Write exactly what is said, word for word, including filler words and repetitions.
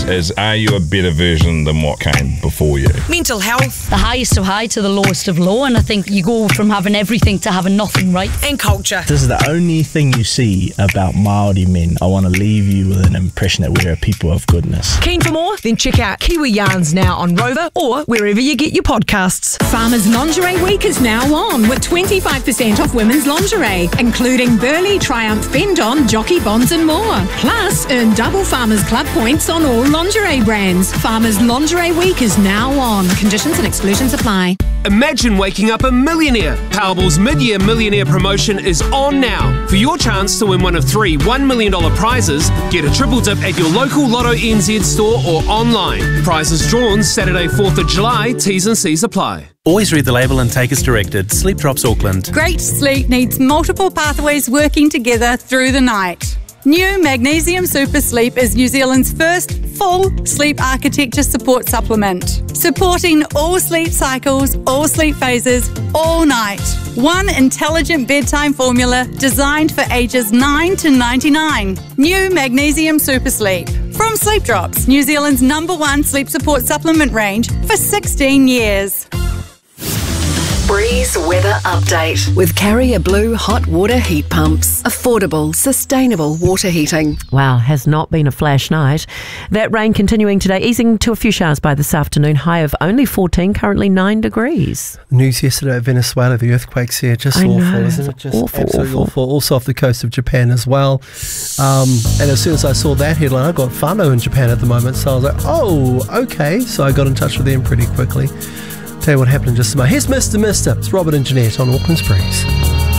is, are you a better version than what came before you? Mental health. The highest of high to the lowest of low, and I think you go from having everything to having nothing, right? And culture. This is the only thing you see about Māori men. I want to leave you with an impression that we're a people of goodness. Keen for more? Then check out Kiwi Yarns now on Rover or wherever you get your podcasts. Farmers Lingerie Week is now on with twenty-five percent off women's lingerie, including Burley, Triumph, Bendon, Jockey Bonds and more. Plus, earn double Farmers Club points on all lingerie brands. Farmers Lingerie Week is now on. Conditions and exclusions apply. Imagine waking up a millionaire. Powerball's mid-year millionaire promotion is on now. For your chance to win one of three one million dollars prizes, get a triple dip at your local Lotto N Z store or online. Prizes drawn Saturday fourth of July. T's and C's apply. Always read the label and take as directed. Sleep Drops Auckland. Great sleep needs multiple pathways working together through the night. New Magnesium Super Sleep is New Zealand's first full sleep architecture support supplement, supporting all sleep cycles, all sleep phases, all night. One intelligent bedtime formula designed for ages nine to ninety-nine. New Magnesium Super Sleep. From Sleep Drops, New Zealand's number one sleep support supplement range for sixteen years. Breeze weather update with Carrier Blue hot water heat pumps. Affordable, sustainable water heating. Wow, has not been a flash night. That rain continuing today, easing to a few showers by this afternoon. High of only fourteen, currently nine degrees. News yesterday at Venezuela, the earthquakes here, just I awful, know, isn't it? Just awful, absolutely awful. awful. Also off the coast of Japan as well. Um, and as soon as I saw that headline, I got whānau in Japan at the moment, so I was like, oh, okay. So I got in touch with them pretty quickly. Tell you what happened in just a moment. Here's Mister Mister. It's Robert and Jeanette on Auckland's Breeze.